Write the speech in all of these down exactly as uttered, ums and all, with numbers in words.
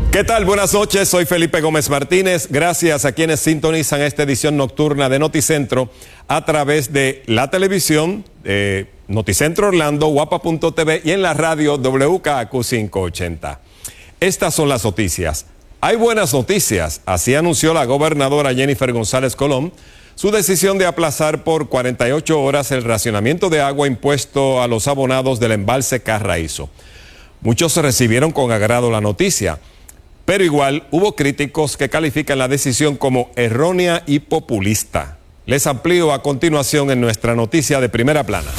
¿Qué tal? Buenas noches, soy Felipe Gómez Martínez. Gracias a quienes sintonizan esta edición nocturna de Noticentro a través de la televisión, de Noticentro Orlando, guapa punto t v y en la radio W K A Q quinientos ochenta. Estas son las noticias. Hay buenas noticias, así anunció la gobernadora Jennifer González Colón su decisión de aplazar por cuarenta y ocho horas el racionamiento de agua impuesto a los abonados del embalse Carraízo. Muchos recibieron con agrado la noticia, pero igual hubo críticos que califican la decisión como errónea y populista. Les amplío a continuación en nuestra noticia de primera plana.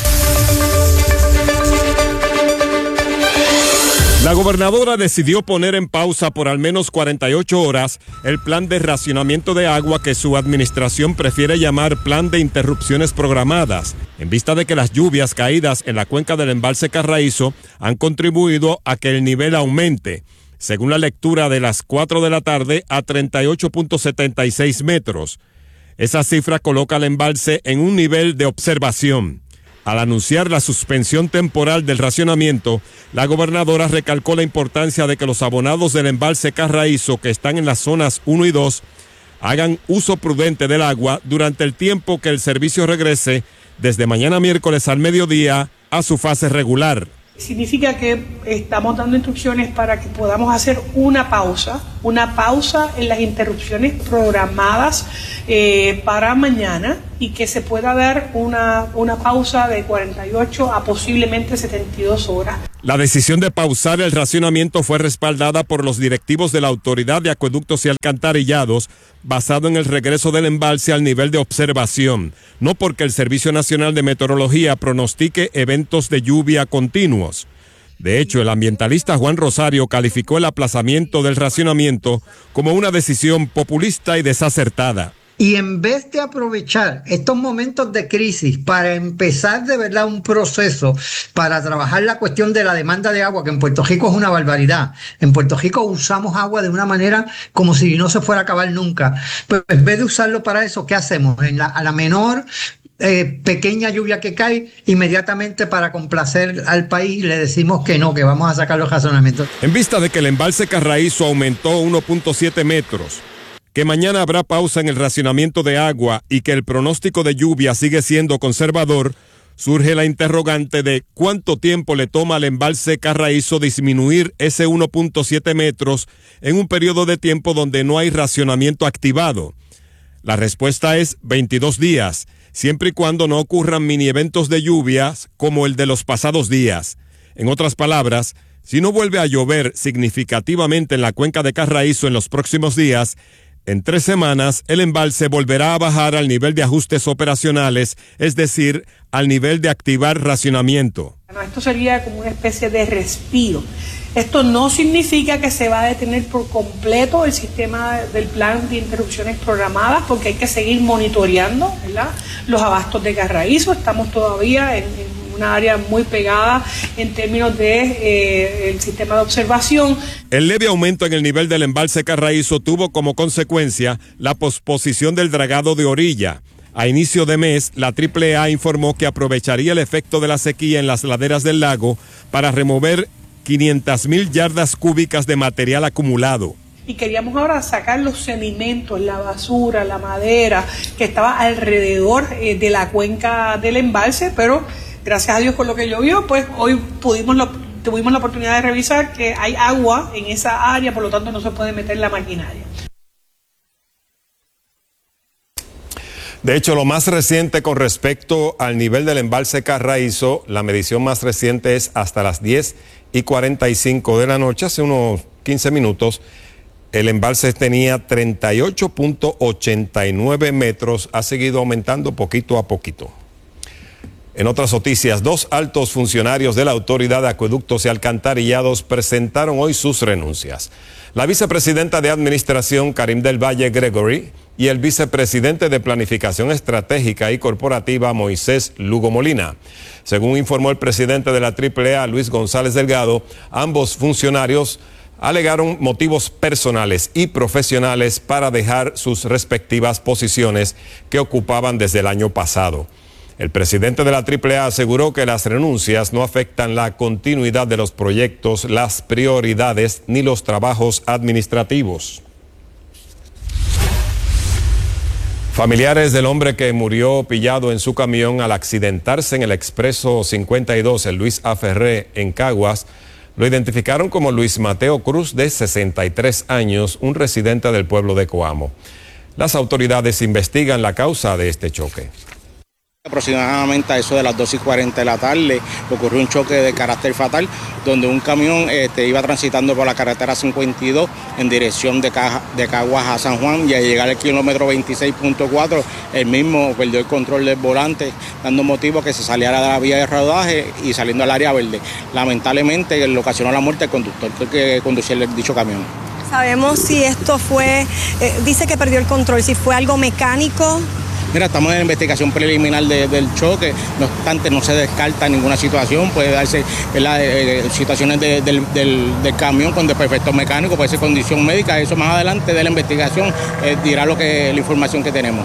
La gobernadora decidió poner en pausa por al menos cuarenta y ocho horas el plan de racionamiento de agua que su administración prefiere llamar plan de interrupciones programadas, en vista de que las lluvias caídas en la cuenca del embalse Carraízo han contribuido a que el nivel aumente, según la lectura de las cuatro de la tarde, a treinta y ocho punto setenta y seis metros. Esa cifra coloca al embalse en un nivel de observación. Al anunciar la suspensión temporal del racionamiento, la gobernadora recalcó la importancia de que los abonados del embalse Carraízo que están en las zonas uno y dos hagan uso prudente del agua durante el tiempo que el servicio regrese desde mañana miércoles al mediodía a su fase regular. Significa que estamos dando instrucciones para que podamos hacer una pausa, una pausa en las interrupciones programadas eh, para mañana y que se pueda dar una, una pausa de cuarenta y ocho a posiblemente setenta y dos horas. La decisión de pausar el racionamiento fue respaldada por los directivos de la Autoridad de Acueductos y Alcantarillados, basado en el regreso del embalse al nivel de observación, no porque el Servicio Nacional de Meteorología pronostique eventos de lluvia continuos. De hecho, el ambientalista Juan Rosario calificó el aplazamiento del racionamiento como una decisión populista y desacertada. Y en vez de aprovechar estos momentos de crisis para empezar de verdad un proceso para trabajar la cuestión de la demanda de agua, que en Puerto Rico es una barbaridad. En Puerto Rico usamos agua de una manera como si no se fuera a acabar nunca. Pero en vez de usarlo para eso, ¿qué hacemos? En la, a la menor eh, pequeña lluvia que cae, inmediatamente para complacer al país le decimos que no, que vamos a sacar los razonamientos. En vista de que el embalse Carraízo aumentó uno punto siete metros, que mañana habrá pausa en el racionamiento de agua y que el pronóstico de lluvia sigue siendo conservador, surge la interrogante de cuánto tiempo le toma al embalse Carraízo disminuir ese uno punto siete metros en un periodo de tiempo donde no hay racionamiento activado. La respuesta es veintidós días, siempre y cuando no ocurran mini eventos de lluvias como el de los pasados días. En otras palabras, si no vuelve a llover significativamente en la cuenca de Carraízo en los próximos días, en tres semanas, el embalse volverá a bajar al nivel de ajustes operacionales, es decir, al nivel de activar racionamiento. Bueno, esto sería como una especie de respiro. Esto no significa que se va a detener por completo el sistema del plan de interrupciones programadas, porque hay que seguir monitoreando, ¿verdad?, los abastos de Carraízo. Estamos todavía en, en una área muy pegada en términos de eh, el sistema de observación. El leve aumento en el nivel del embalse Carraízo tuvo como consecuencia la posposición del dragado de orilla. A inicio de mes, la triple A informó que aprovecharía el efecto de la sequía en las laderas del lago para remover quinientas mil yardas cúbicas de material acumulado. Y queríamos ahora sacar los sedimentos, la basura, la madera que estaba alrededor eh, de la cuenca del embalse, pero gracias a Dios con lo que llovió, pues hoy pudimos lo, tuvimos la oportunidad de revisar que hay agua en esa área, por lo tanto no se puede meter la maquinaria. De hecho, lo más reciente con respecto al nivel del embalse Carraízo, la medición más reciente es hasta las diez y cuarenta y cinco de la noche, hace unos quince minutos. El embalse tenía treinta y ocho punto ochenta y nueve metros, ha seguido aumentando poquito a poquito. En otras noticias, dos altos funcionarios de la Autoridad de Acueductos y Alcantarillados presentaron hoy sus renuncias. La vicepresidenta de Administración, Karim del Valle Gregory, y el vicepresidente de Planificación Estratégica y Corporativa, Moisés Lugo Molina. Según informó el presidente de la triple A, Luis González Delgado, ambos funcionarios alegaron motivos personales y profesionales para dejar sus respectivas posiciones que ocupaban desde el año pasado. El presidente de la triple A aseguró que las renuncias no afectan la continuidad de los proyectos, las prioridades ni los trabajos administrativos. Familiares del hombre que murió pillado en su camión al accidentarse en el Expreso cincuenta y dos, el Luis A. Ferré, en Caguas, lo identificaron como Luis Mateo Cruz, de sesenta y tres años, un residente del pueblo de Coamo. Las autoridades investigan la causa de este choque. Aproximadamente a eso de las dos y cuarenta de la tarde ocurrió un choque de carácter fatal donde un camión este, iba transitando por la carretera cincuenta y dos en dirección de, Caja, de Caguas a San Juan, y al llegar al kilómetro veintiséis punto cuatro el mismo perdió el control del volante, dando motivo que se saliera de la vía de rodaje y saliendo al área verde. Lamentablemente le ocasionó la muerte al conductor que conducía el dicho camión. ¿Sabemos si esto fue, eh, dice que perdió el control, si fue algo mecánico? Mira, estamos en la investigación preliminar de, del choque, no obstante no se descarta ninguna situación, puede darse eh, situaciones de, del, del, del camión con desperfectos mecánicos, puede ser condición médica, eso más adelante de la investigación eh, dirá lo que la información que tenemos.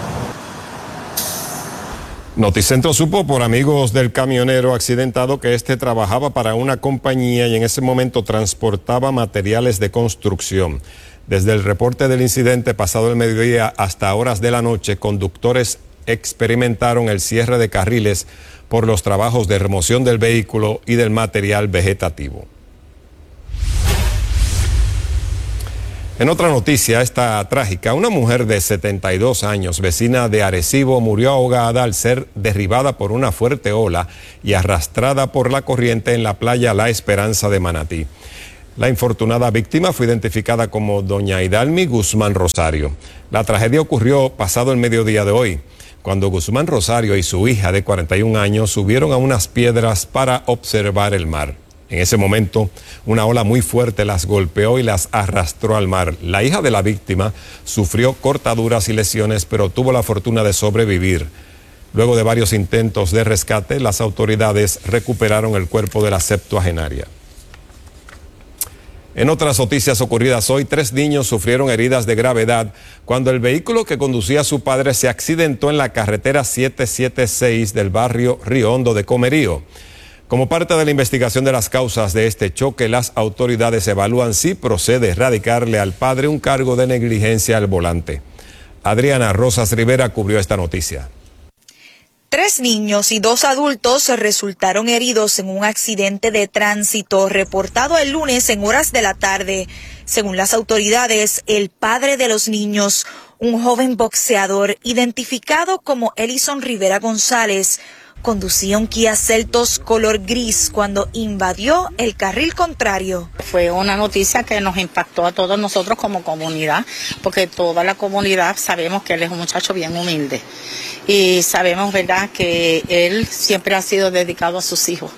Noticentro supo por amigos del camionero accidentado que este trabajaba para una compañía y en ese momento transportaba materiales de construcción. Desde el reporte del incidente pasado el mediodía hasta horas de la noche, conductores experimentaron el cierre de carriles por los trabajos de remoción del vehículo y del material vegetativo. En otra noticia, esta trágica, una mujer de setenta y dos años, vecina de Arecibo, murió ahogada al ser derribada por una fuerte ola y arrastrada por la corriente en la playa La Esperanza de Manatí. La infortunada víctima fue identificada como doña Idalmi Guzmán Rosario. La tragedia ocurrió pasado el mediodía de hoy, cuando Guzmán Rosario y su hija de cuarenta y un años subieron a unas piedras para observar el mar. En ese momento, una ola muy fuerte las golpeó y las arrastró al mar. La hija de la víctima sufrió cortaduras y lesiones, pero tuvo la fortuna de sobrevivir. Luego de varios intentos de rescate, las autoridades recuperaron el cuerpo de la septuagenaria. En otras noticias ocurridas hoy, tres niños sufrieron heridas de gravedad cuando el vehículo que conducía a su padre se accidentó en la carretera setecientos setenta y seis del barrio Río Hondo de Comerío. Como parte de la investigación de las causas de este choque, las autoridades evalúan si procede erradicarle al padre un cargo de negligencia al volante. Adriana Rosas Rivera cubrió esta noticia. Tres niños y dos adultos resultaron heridos en un accidente de tránsito reportado el lunes en horas de la tarde. Según las autoridades, el padre de los niños, un joven boxeador identificado como Elison Rivera González, conducía un Kia Seltos color gris cuando invadió el carril contrario. Fue una noticia que nos impactó a todos nosotros como comunidad, porque toda la comunidad sabemos que él es un muchacho bien humilde y sabemos, verdad, que él siempre ha sido dedicado a sus hijos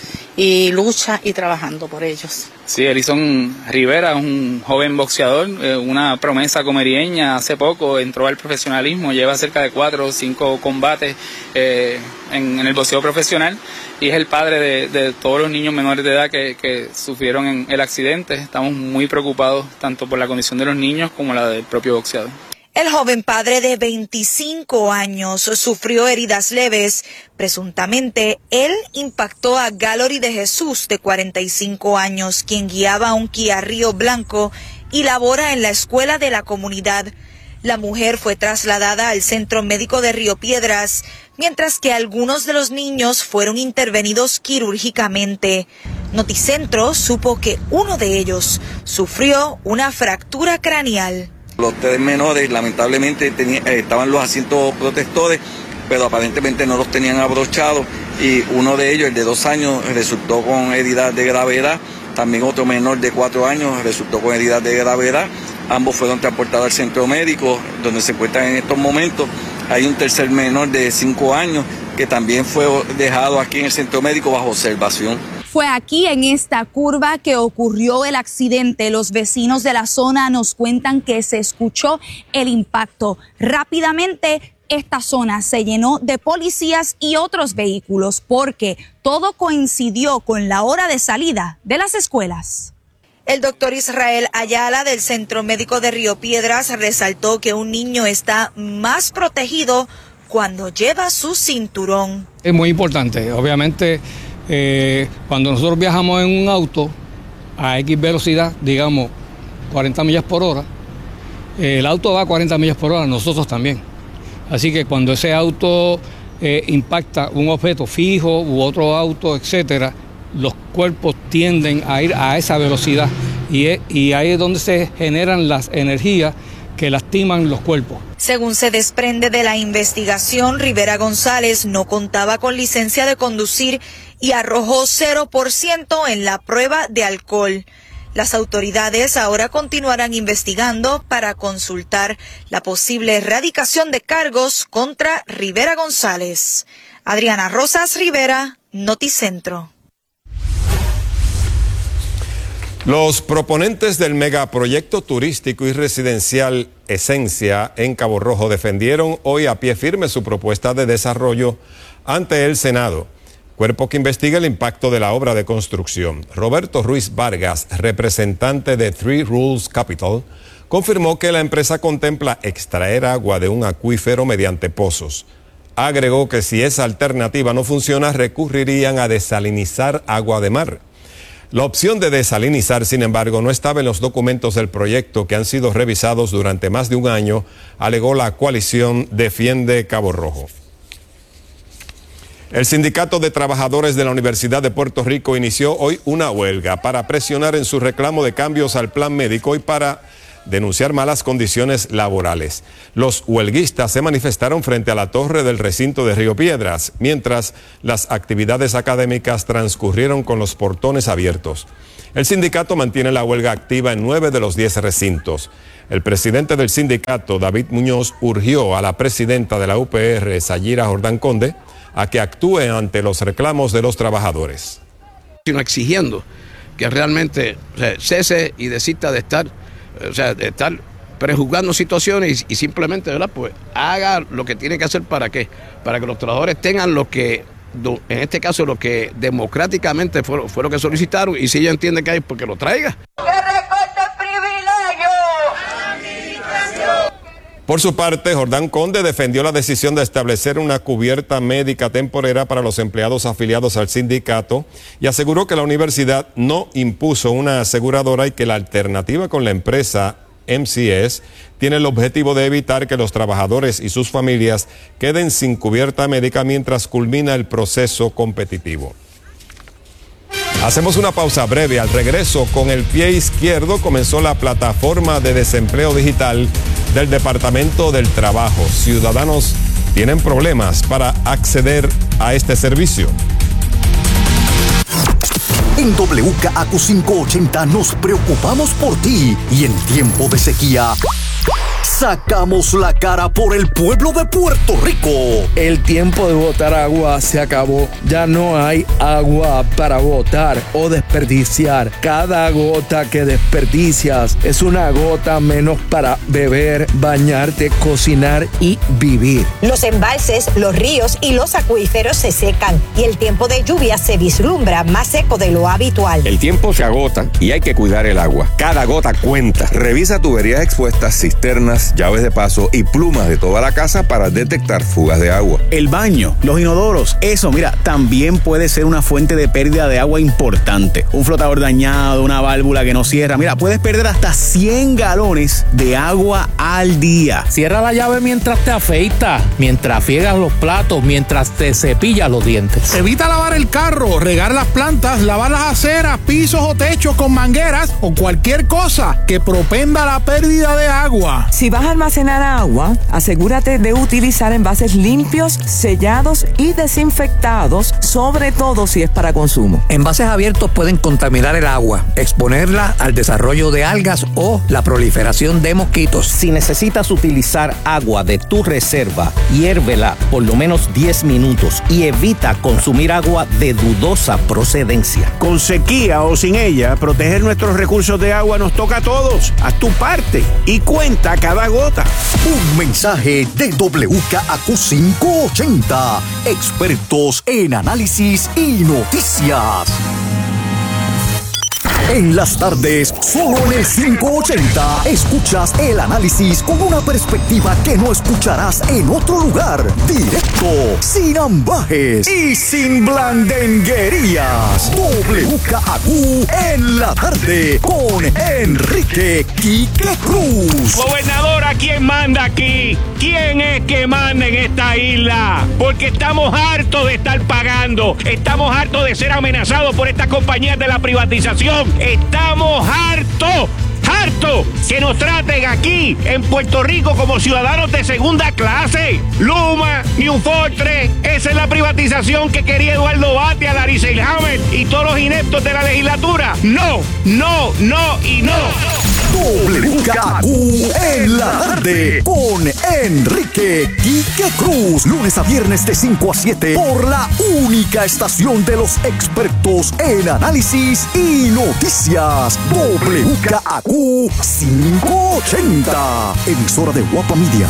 y lucha y trabajando por ellos. Sí, Elison Rivera, un joven boxeador, eh, una promesa comerieña, hace poco entró al profesionalismo, lleva cerca de cuatro o cinco combates eh, en, en el boxeo profesional y es el padre de, de todos los niños menores de edad que, que sufrieron en el accidente. Estamos muy preocupados tanto por la condición de los niños como la del propio boxeador. El joven padre de veinticinco años sufrió heridas leves. Presuntamente, él impactó a Gallery de Jesús, de cuarenta y cinco años, quien guiaba un Kia Río Blanco y labora en la escuela de la comunidad. La mujer fue trasladada al Centro Médico de Río Piedras, mientras que algunos de los niños fueron intervenidos quirúrgicamente. Noticentro supo que uno de ellos sufrió una fractura craneal. Los tres menores lamentablemente tenían, eh, estaban los asientos protectores, pero aparentemente no los tenían abrochados y uno de ellos, el de dos años, resultó con heridas de gravedad. También otro menor de cuatro años resultó con heridas de gravedad. Ambos fueron transportados al centro médico donde se encuentran en estos momentos. Hay un tercer menor de cinco años que también fue dejado aquí en el centro médico bajo observación. Fue aquí en esta curva que ocurrió el accidente. Los vecinos de la zona nos cuentan que se escuchó el impacto. Rápidamente esta zona se llenó de policías y otros vehículos porque todo coincidió con la hora de salida de las escuelas. El doctor Israel Ayala del Centro Médico de Río Piedras resaltó que un niño está más protegido cuando lleva su cinturón. Es muy importante, obviamente, eh, cuando nosotros viajamos en un auto a X velocidad, digamos cuarenta millas por hora, eh, el auto va a cuarenta millas por hora, nosotros también. Así que cuando ese auto eh, impacta un objeto fijo u otro auto, etcétera, los cuerpos tienden a ir a esa velocidad y, es, y ahí es donde se generan las energías que lastiman los cuerpos. Según se desprende de la investigación, Rivera González no contaba con licencia de conducir y arrojó cero por ciento en la prueba de alcohol. Las autoridades ahora continuarán investigando para consultar la posible erradicación de cargos contra Rivera González. Adriana Rosas Rivera, Noticentro. Los proponentes del megaproyecto turístico y residencial Esencia en Cabo Rojo defendieron hoy a pie firme su propuesta de desarrollo ante el Senado, cuerpo que investiga el impacto de la obra de construcción. Roberto Ruiz Vargas, representante de Three Rules Capital, confirmó que la empresa contempla extraer agua de un acuífero mediante pozos. Agregó que si esa alternativa no funciona, recurrirían a desalinizar agua de mar. La opción de desalinizar, sin embargo, no estaba en los documentos del proyecto que han sido revisados durante más de un año, alegó la coalición Defiende Cabo Rojo. El Sindicato de Trabajadores de la Universidad de Puerto Rico inició hoy una huelga para presionar en su reclamo de cambios al plan médico y para denunciar malas condiciones laborales. Los huelguistas se manifestaron frente a la torre del recinto de Río Piedras, mientras las actividades académicas transcurrieron con los portones abiertos. El sindicato mantiene la huelga activa en nueve de los diez recintos. El presidente del sindicato, David Muñoz, urgió a la presidenta de la U P R, Sayira Jordán Conde, a que actúe ante los reclamos de los trabajadores. Sino exigiendo que realmente o sea, cese y desista de estar O sea, de estar prejuzgando situaciones y, y simplemente, ¿verdad? Pues haga lo que tiene que hacer. ¿Para qué? Para que los trabajadores tengan lo que, en este caso, lo que democráticamente fue, fue lo que solicitaron, y si ella entiende que hay, pues que lo traiga. Por su parte, Jordán Conde defendió la decisión de establecer una cubierta médica temporera para los empleados afiliados al sindicato y aseguró que la universidad no impuso una aseguradora y que la alternativa con la empresa M C S tiene el objetivo de evitar que los trabajadores y sus familias queden sin cubierta médica mientras culmina el proceso competitivo. Hacemos una pausa breve. Al regreso, con el pie izquierdo comenzó la plataforma de desempleo digital del Departamento del Trabajo. Ciudadanos tienen problemas para acceder a este servicio. En W K A Q quinientos ochenta nos preocupamos por ti y en tiempo de sequía sacamos la cara por el pueblo de Puerto Rico. El tiempo de botar agua se acabó. Ya no hay agua para botar o desperdiciar. Cada gota que desperdicias es una gota menos para beber, bañarte, cocinar y vivir. Los embalses, los ríos y los acuíferos se secan y el tiempo de lluvia se vislumbra más seco de lo habitual. El tiempo se agota y hay que cuidar el agua. Cada gota cuenta. Revisa tuberías expuestas, cisternas, llaves de paso y plumas de toda la casa para detectar fugas de agua. El baño, los inodoros, eso, mira, también puede ser una fuente de pérdida de agua importante. Un flotador dañado, una válvula que no cierra, mira, puedes perder hasta cien galones de agua al día. Cierra la llave mientras te afeitas, mientras friegas los platos, mientras te cepillas los dientes. Evita lavar el carro, regar las plantas, lavar las aceras, pisos o techos con mangueras o cualquier cosa que propenda la pérdida de agua. Si vas a almacenar agua, asegúrate de utilizar envases limpios, sellados y desinfectados, sobre todo si es para consumo. Envases abiertos pueden contaminar el agua, exponerla al desarrollo de algas o la proliferación de mosquitos. Si necesitas utilizar agua de tu reserva, hiérvela por lo menos diez minutos y evita consumir agua de dudosa procedencia. Con sequía o sin ella, proteger nuestros recursos de agua nos toca a todos. Haz tu parte y cuenta cada gota. Un mensaje de W K A Q quinientos ochenta, expertos en análisis y noticias. En las tardes, solo en el quinientos ochenta, escuchas el análisis con una perspectiva que no escucharás en otro lugar. Directo, sin ambajes y sin blandenguerías. W K A Q en la tarde con Enrique Quique Cruz. Gobernadora, ¿quién manda aquí? ¿Quién es que manda en esta isla? Porque estamos hartos de estar pagando. Estamos hartos de ser amenazados por estas compañías de la privatización. Estamos hartos. ¡Harto! Que nos traten aquí, en Puerto Rico, como ciudadanos de segunda clase. Luma, New Fortress, esa es la privatización que quería Eduardo Batia, Larry Selhammer y todos los ineptos de la legislatura. No, no, no y no. W K A Q en la tarde con Enrique Quique Cruz. Lunes a viernes de cinco a siete por la única estación de los expertos en análisis y noticias. W K A Q quinientos ochenta, emisora de Guapa Media.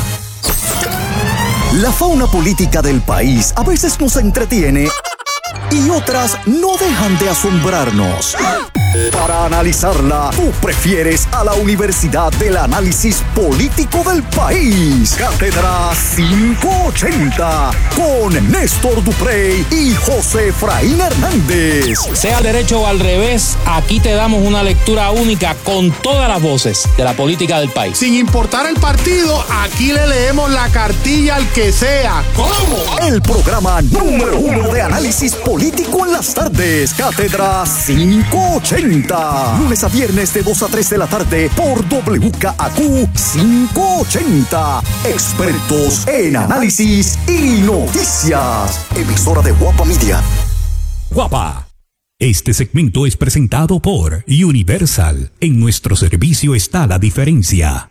La fauna política del país a veces nos entretiene y otras no dejan de asombrarnos. Para analizarla, tú prefieres a la Universidad del Análisis Político del País. Cátedra quinientos ochenta con Néstor Duprey y José Efraín Hernández. Sea al derecho o al revés, aquí te damos una lectura única con todas las voces de la política del país. Sin importar el partido, aquí le leemos la cartilla al que sea. ¿Cómo? El programa número uno de análisis político en las tardes. Cátedra quinientos ochenta. Lunes a viernes de dos a tres de la tarde por W K A Q quinientos ochenta. Expertos en análisis y noticias. Emisora de Guapa Media. Guapa. Este segmento es presentado por Universal. En nuestro servicio está la diferencia.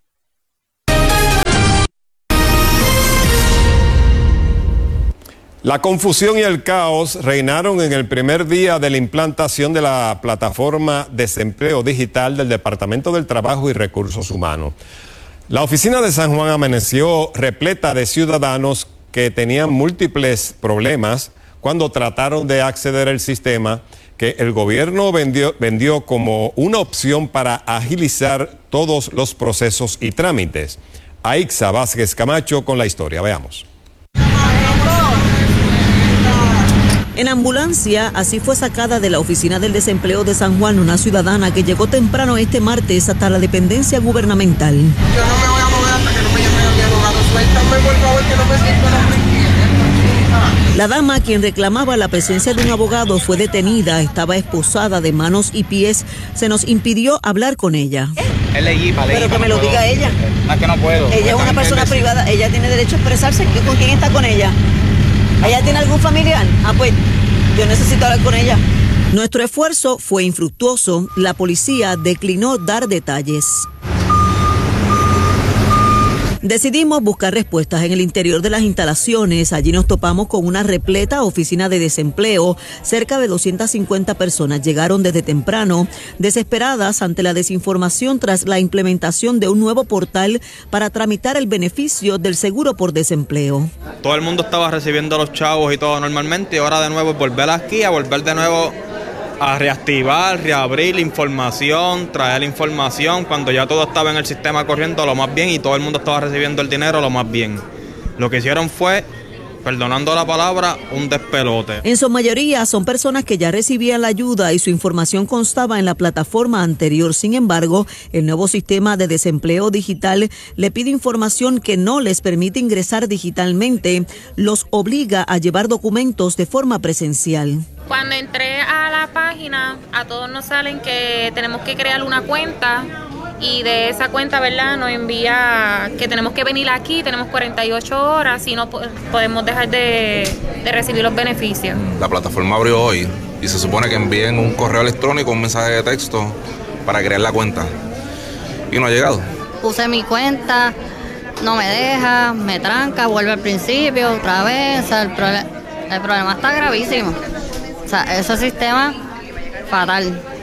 La confusión y el caos reinaron en el primer día de la implantación de la plataforma Desempleo Digital del Departamento del Trabajo y Recursos Humanos. La oficina de San Juan amaneció repleta de ciudadanos que tenían múltiples problemas cuando trataron de acceder al sistema que el gobierno vendió, vendió como una opción para agilizar todos los procesos y trámites. Aixa Vázquez Camacho con la historia, veamos. En ambulancia, así fue sacada de la oficina del desempleo de San Juan una ciudadana que llegó temprano este martes hasta la dependencia gubernamental. Yo no me voy a mover hasta que no me llame mi abogado. Suéltame, por favor, que no me siento la La dama, quien reclamaba la presencia de un abogado, fue detenida. Estaba esposada de manos y pies. Se nos impidió hablar con ella. Es legítima, Pero que me lo diga ella. Es que no puedo. Ella es una persona privada. Ella tiene derecho a expresarse. ¿Con quién está con ella? ¿Ella tiene algún familiar? Ah, pues yo necesito hablar con ella. Nuestro esfuerzo fue infructuoso. La policía declinó dar detalles. Decidimos buscar respuestas en el interior de las instalaciones. Allí nos topamos con una repleta oficina de desempleo. Cerca de doscientas cincuenta personas llegaron desde temprano, desesperadas ante la desinformación tras la implementación de un nuevo portal para tramitar el beneficio del seguro por desempleo. Todo el mundo estaba recibiendo los chavos y todo normalmente, y ahora de nuevo volver aquí, a volver de nuevo a reactivar, reabrir la información, traer la información, cuando ya todo estaba en el sistema corriendo lo más bien y todo el mundo estaba recibiendo el dinero lo más bien. Lo que hicieron fue, perdonando la palabra, un despelote. En su mayoría son personas que ya recibían la ayuda y su información constaba en la plataforma anterior. Sin embargo, el nuevo sistema de desempleo digital le pide información que no les permite ingresar digitalmente, los obliga a llevar documentos de forma presencial. Cuando entré a la página, a todos nos salen que tenemos que crear una cuenta y de esa cuenta, ¿verdad?, nos envía que tenemos que venir aquí, tenemos cuarenta y ocho horas y no podemos dejar de, de recibir los beneficios. La plataforma abrió hoy y se supone que envíen un correo electrónico, un mensaje de texto para crear la cuenta y no ha llegado. Puse mi cuenta, no me deja, me tranca, vuelve al principio, otra vez, o sea, el, proble- el problema está gravísimo. O sea, ese sistema, fatal.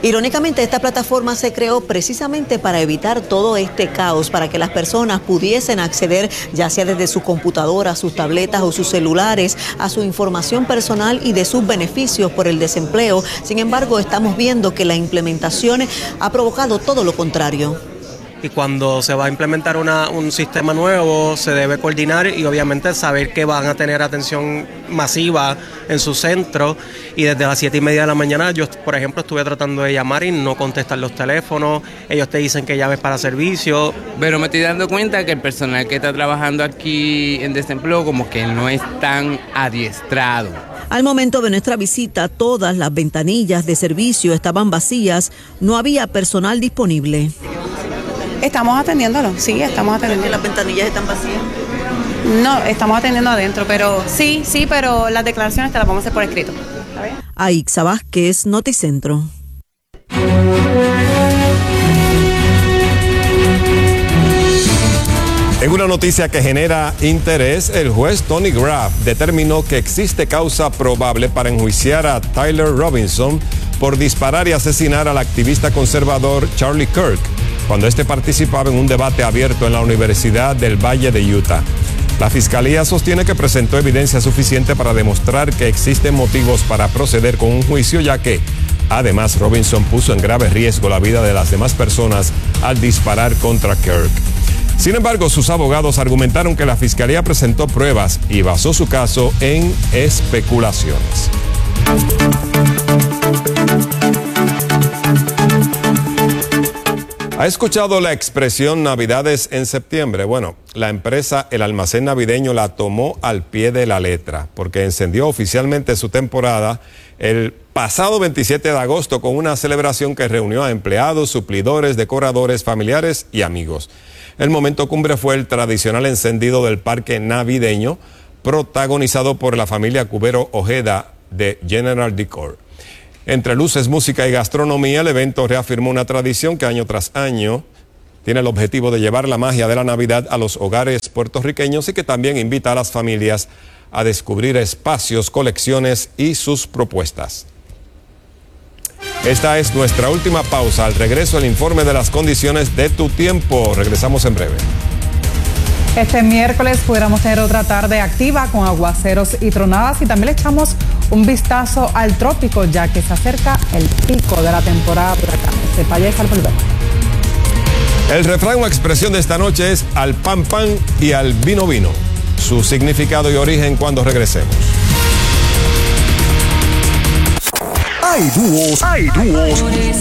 Irónicamente, esta plataforma se creó precisamente para evitar todo este caos, para que las personas pudiesen acceder, ya sea desde sus computadoras, sus tabletas o sus celulares, a su información personal y de sus beneficios por el desempleo. Sin embargo, estamos viendo que la implementación ha provocado todo lo contrario. Y cuando se va a implementar una, un sistema nuevo, se debe coordinar y obviamente saber que van a tener atención masiva en su centro. Y desde las siete y media de la mañana, yo, por ejemplo, estuve tratando de llamar y no contestan los teléfonos. Ellos te dicen que llames para servicio. Pero me estoy dando cuenta que el personal que está trabajando aquí en desempleo como que no es tan adiestrado. Al momento de nuestra visita, todas las ventanillas de servicio estaban vacías, no había personal disponible. Estamos atendiéndolo, sí, estamos atendiendo. ¿Las ventanillas están vacías? No, estamos atendiendo adentro, pero sí, sí, pero las declaraciones te las vamos a hacer por escrito. ¿Está bien? Aixa Vázquez, Noticentro. En una noticia que genera interés, el juez Tony Graff determinó que existe causa probable para enjuiciar a Tyler Robinson por disparar y asesinar al activista conservador Charlie Kirk cuando este participaba en un debate abierto en la Universidad del Valle de Utah. La fiscalía sostiene que presentó evidencia suficiente para demostrar que existen motivos para proceder con un juicio, ya que, además, Robinson puso en grave riesgo la vida de las demás personas al disparar contra Kirk. Sin embargo, sus abogados argumentaron que la fiscalía presentó pruebas y basó su caso en especulaciones. ¿Ha escuchado la expresión Navidades en septiembre? Bueno, la empresa El Almacén Navideño la tomó al pie de la letra, porque encendió oficialmente su temporada el pasado veintisiete de agosto con una celebración que reunió a empleados, suplidores, decoradores, familiares y amigos. El momento cumbre fue el tradicional encendido del parque navideño, protagonizado por la familia Cubero Ojeda de General Decor. Entre luces, música y gastronomía, el evento reafirmó una tradición que año tras año tiene el objetivo de llevar la magia de la Navidad a los hogares puertorriqueños y que también invita a las familias a descubrir espacios, colecciones y sus propuestas. Esta es nuestra última pausa. Al regreso, el informe de las condiciones de tu tiempo. Regresamos en breve. Este miércoles pudiéramos tener otra tarde activa con aguaceros y tronadas, y también le echamos un vistazo al trópico, ya que se acerca el pico de la temporada de huracanes. De Payés al volver. El refrán o expresión de esta noche es al pan pan y al vino vino. Su significado y origen cuando regresemos. Hay dúos, hay dúos